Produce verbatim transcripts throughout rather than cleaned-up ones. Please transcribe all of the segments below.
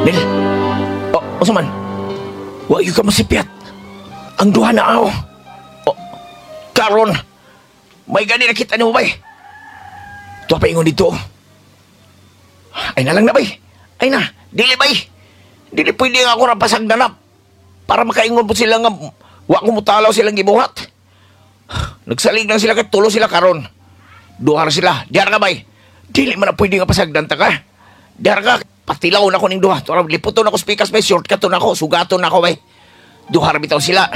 Nel, o, o saman, wa yung ka masipyat. Ang duha na ako. O, karon, may gani na kita ni mo bay. Tuwa pa ingon dito. Ay na lang na bay. Ay na, dili bay. Dili pwede nga ako napasag na para makaingon po sila nga wa ko mutalaw silang gibuhat. Nagsalig lang sila kat tulo sila karon. Duha ra sila. Diar ka bay. Dili man na pwede nga pasagdan ta ka. Diar ka. Patilaw na ko ning duha. Tora liputon ako speakers bay. Shortcut na ako. Sugaton na ako bay. Duha ra bitaw sila.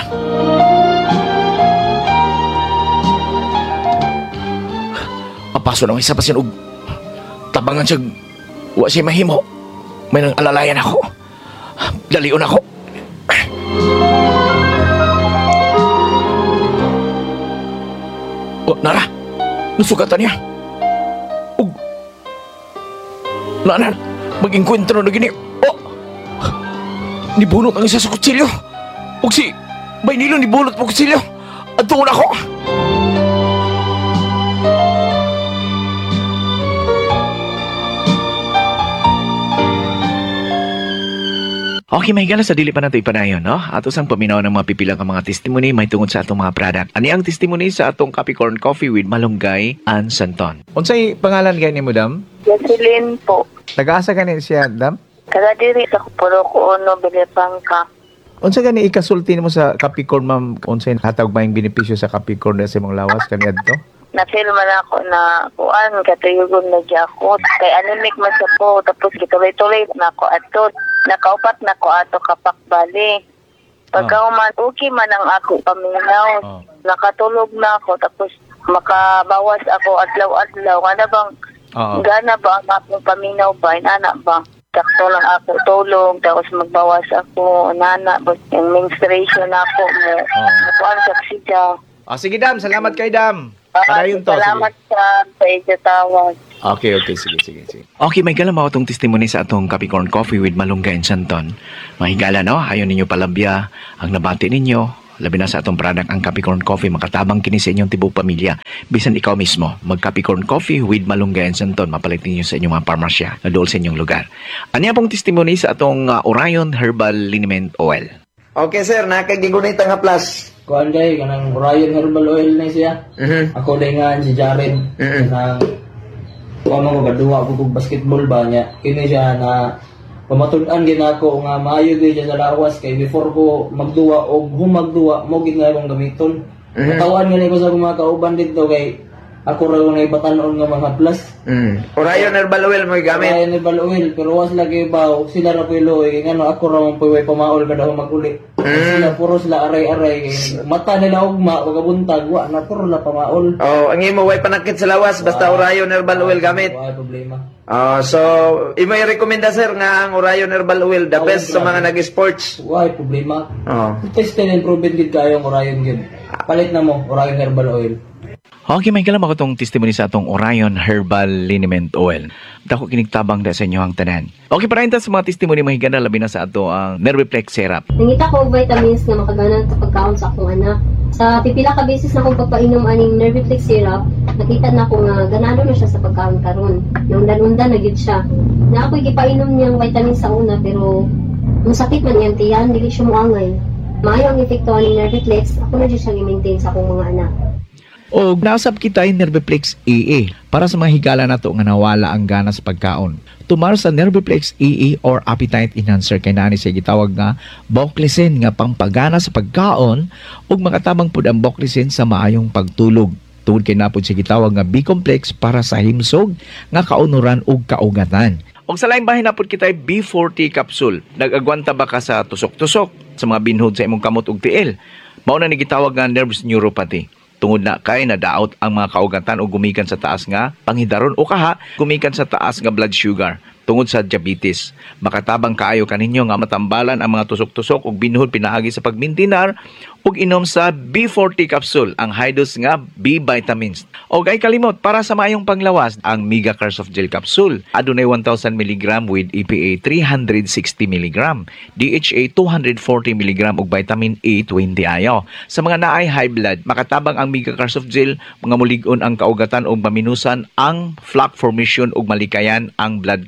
Apaso na may isa pa siya og tabangan siya. Wa siya mahimo. May nang alalayan ako. Dalion ako. Oh, Nara. Nasugatan niya. Og... Nara, mag-inkwentro na gini. Oh! Nibunot ang isa sa kutsilyo. Og si... Baynilo nibunot mo kutsilyo. At tuon ako. Okay, may gala sa dili pa nato ipanayon, no? Ato sang paminaw ng mga pipilang mga testimony may tungod sa atong mga product. Ani ang testimony sa atong Capricorn Coffee with Malunggay and Santon. Unsay pangalan gani mo, dam? Jocelyn po. Taga-asa gani siya, dam? Taga diri sa Kupuro ko ono Bilipangka. Unsa gani ikasulti mo sa Capricorn, ma'am? Unsay hatag ba yung benepisyo sa Capricorn sa imong lawas kani adto? Na-feel man ako na kuan katuyugon na di ako. Kay anemic man sa po. Tapos gituloy-tuloy na ako ato. Nakaupat na ko ato kapakbali. Pagka Oh. man, okay man ang ako paminaw. Oh. Nakatulog na ako. Tapos makabawas ako adlaw-adlaw. Ano bang Oo. gana ba ang akong paminaw ba? Inana ba? Sakto lang ako tulog. Tapos magbawas ako. Nana. Yung menstruation ako mo. Oh. Kuan sa siya. Ah, sige, dam. Salamat kay dam. Ah, Padayon to. salamat Sige. sa sa inyo tawag. Okay, okay. Sige, sige, sige. Okay, may gala mao tong testimony sa atong Capricorn Coffee with Malunggay and Santon. Mahigala, no? Ayaw ninyo palabya ang nabati ninyo. Labi na sa atong product ang Capricorn Coffee, makatabang kini sa inyong tibok pamilya. Bisan ikaw mismo, mag Capricorn Coffee with Malunggay and Santon, mapalit ninyo sa inyong mga parmasya na dool sa inyong lugar. Ano pong testimony sa atong uh, Orion Herbal Liniment Oil? Okay sir, nakagigunit nga plus. Kuan kay kanang Orion Herbal Oil na siya. Mhm. Ako day nga si Jared. Mhm. Nang kuan mo gaduwa ko kog basketball ba niya. Kini siya na pamatud-an gid ako nga maayo gyud siya sa lawas kay before ko magduwa og humagduwa mo gid nga akong gamiton. Mhm. Natawan nga ko sa akong mga kauban dito kay ako ra nga ibatan-on nga mga plus. Mm. Orion Herbal Oil mo gamit. Orion Herbal Oil pero was lagi ba sila ra pilo kay ngano ako ra man puy pamaol kada ako maguli. Mm. Sila puro sila aray-aray kay mata nila ugma pagkabuntag wa na puro na pamaol. Oh, ang imo way panakit sa lawas basta Orion Herbal Oil gamit. Wala problema. Oh, so imo i-rekomenda sir nga ang Orion Herbal Oil the Oh, best sa grabe. mga nag-sports. Wala problema. Oh. Test and proven gid kayo ang Orion gid. Palit na mo Orion Herbal Oil. Okay, may kalam ako tong testimony sa atong Orion Herbal Liniment Oil. Dako kinigtabang da sa inyo ang tanan. Okay, para sa mga testimony mahiganda labi na sa ato ang Nerviplex Syrup. Nangita ko og vitamins na makaganan sa pagkaon sa akong anak. Sa pipila ka beses na akong pagpainom aning Nerviflex syrup, nakita na ko nga ganado na siya sa pagkaon karon. Naundan-undan na gyud siya. Na ako'y gipainom niyang vitamins sa una pero ang sakit man iyang tiyan, dili siya moangay. Maayo ang epekto aning Nerviflex, ako na gyud siya gi-maintain sa akong mga anak. O nausap kita yung Nerviplex E A para sa mga higala nato nga nawala ang gana sa pagkaon. Tumar sa Nerviplex E A or appetite enhancer kay nani siya gitawag nga Boclicin nga pampagana sa pagkaon ug makatabang pud ang Boclicin sa maayong pagtulog. Tungod kay napod siya gitawag nga B-complex para sa himsog nga kaunuran ug kaugatan. Og sa laing bahin napod kita B forty capsule. Nag-agwanta ba ka sa tusok-tusok sa mga binhod sa imong kamot ug tiil? Mao na ni gitawag nga nerves neuropathy. Tungod na kay nadaot ang mga kaugatan o gumikan sa taas nga panghidaron o kaha gumikan sa taas nga blood sugar tungod sa diabetes. Makatabang kaayo kaninyo nga matambalan ang mga tusok-tusok ug binhod pinaagi sa pagmintinar ug inom sa B forty capsule ang high dose nga B vitamins. Og ay kalimot para sa maayong panglawas ang Mega Carsoft Gel Capsule. Adunay one thousand milligram with E P A three hundred sixty milligram, D H A two hundred forty milligram ug vitamin A twenty ayo. Sa mga naay high blood, makatabang ang Mega Carsoft Gel mga mulig-on ang kaugatan ug maminusan ang plaque formation ug malikayan ang blood clot.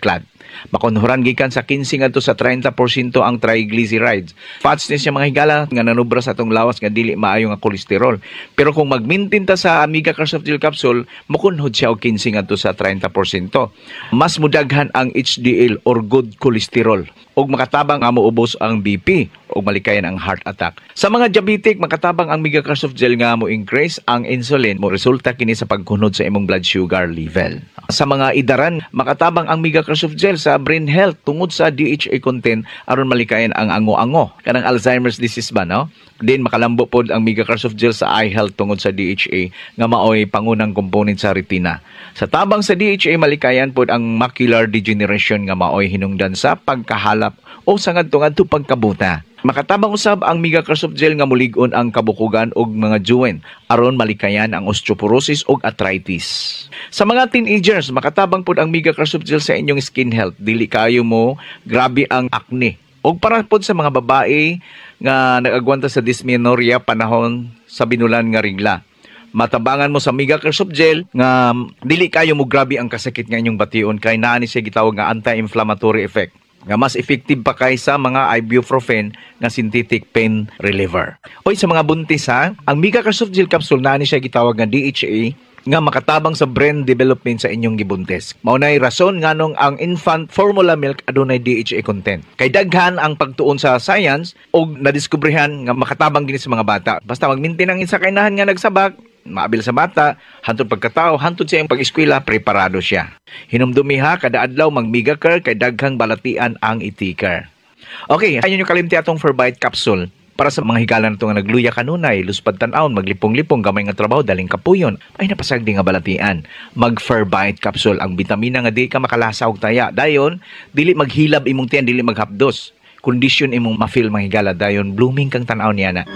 Makonhuran gikan sa fifteen ngadto sa thirty percent ang triglycerides. Fats ni siya mga higala nga nanubra sa atong lawas nga dili maayo nga kolesterol. Pero kung magmintin ta sa Amiga Carsoft Gel Capsule, makunhod siya og fifteen ngadto sa thirty percent. Mas mudaghan ang H D L or good cholesterol ug makatabang nga moubos ang B P ug malikayan ang heart attack. Sa mga diabetic, makatabang ang Amiga Carsoft Gel nga mo increase ang insulin mo resulta kini sa pagkunod sa imong blood sugar level. Sa mga idaran, makatabang ang Amiga Carsoft Gel sa brain health tungod sa D H A content aron malikayan ang ango-ango kanang Alzheimer's disease ba no? Din makalambo pod ang Amiga Carsoft Gel sa eye health tungod sa D H A nga maoy pangunang component sa retina. Sa tabang sa D H A malikayan pod ang macular degeneration nga maoy hinungdan sa pagkahalap o sa ngadto-ngadto pagkabuta. Makatabang usab ang Amiga Carsoft Gel nga mulig-on ang kabukugan og mga joint aron malikayan ang osteoporosis ug arthritis. Sa mga teenagers, makatabang pod ang Amiga Carsoft Gel sa inyong skin health. Dili kayo mo grabe ang acne. Og para pod sa mga babae nga nagagwanta sa dysmenorrhea panahon sa binulan nga regla. Matabangan mo sa Amiga Carsoft Gel nga dili kayo mo grabe ang kasakit nga inyong bation kay naa ni siya gitawag nga anti-inflammatory effect nga mas effective pa kaysa mga ibuprofen nga synthetic pain reliever. Oy sa mga buntis ha, ang Amiga Carsoft Gel Capsule naa ni siya gitawag nga D H A nga makatabang sa brain development sa inyong gibuntis. Maunay rason nganong ang infant formula milk adunay D H A content. Kay daghan ang pagtuon sa science og nadiskubrihan nga makatabang gini sa mga bata. Basta magmintin ang isa kainahan nga nagsabak, maabil sa bata, hantod pagkatao, hantod sa iyang pag-eskwela, preparado siya. Hinumdumi ha, kada adlaw mag-Miga Care kay daghang balatian ang itikar. Okay, ayun yung kalimti atong Forbite Capsule. Para sa mga higala na ito nga nagluya kanunay, luspad tan-aon, maglipong-lipong, gamay nga trabaho, daling kapuyon, ay napasagdi nga balatian. Mag-Forbite Capsule, ang bitamina nga di ka makalasa og taya. Dayon, dili maghilab imong tiyan, dili maghapdos. Kondisyon imong ma-feel mga higala, dayon, blooming kang tan-aon niya na.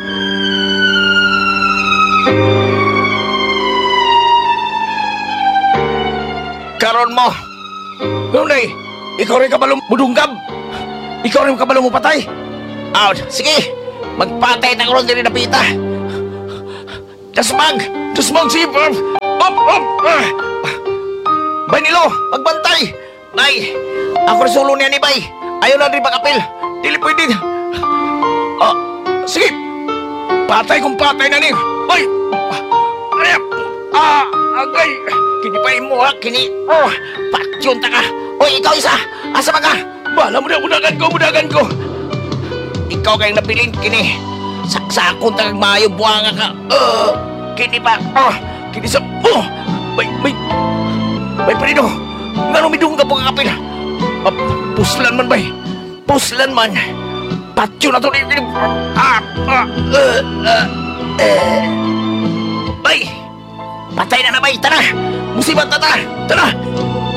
Karon mo. Ngunay, ikaw rin kabalong mudunggab. Ikaw rin kabalong mupatay. Out, sige. Magpatay na karon diri napita. Dasmag, dasmag si Up, up. Ah. Bay Nilo, magbantay. Bay, ako rin sulo niya ni Bay. Ayaw na rin makapil. Dili pwede. Ah, sige. Patay kung patay na ni. Bay. Ay, ah, agay. Kini pa mo ha, kini. Oh, patyon ta ka. Oy, ikaw isa. Asa ba ka? Bala mo na, mudagan ko, mudagan ko. Ikaw kayong napilin, kini. Saksakon ta kag maayo, buwanga ka. Uh, kini pa. Oh, kini sa... Oh, may, may... May parido. Nga numidung ka po kakapil. Uh, puslan man bay. Puslan man. Patyon na to. Ah, ah, uh, uh, uh. Bay. Patay na na bay. Tara. Musibat na ta. Tara.